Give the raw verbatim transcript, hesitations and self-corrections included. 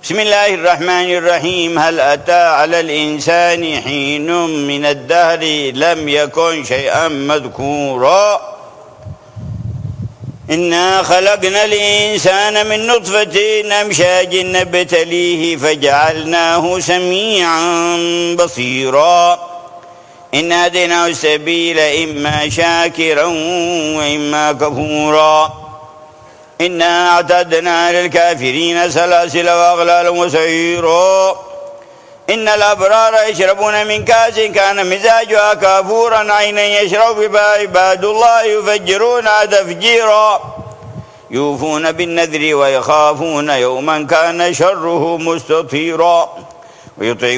بسم الله الرحمن الرحيم. هل أتى على الإنسان حين من الدهر لم يكن شيئا مذكورا إنا خلقنا الإنسان من نطفة أمشاج نبتليه فجعلناه سميعا بصيرا إنا هديناه السبيل إما شاكرا وإما كفورا إنا أعتدنا للكافرين سلاسل وأغلالا وسعيرا إن الأبرار يشربون من كاس كان مزاجها كافورا عينا يشرب بها عباد الله يفجرونها تفجيرا يوفون بالنذر ويخافون يوما كان شره مستطيرا ويطيعون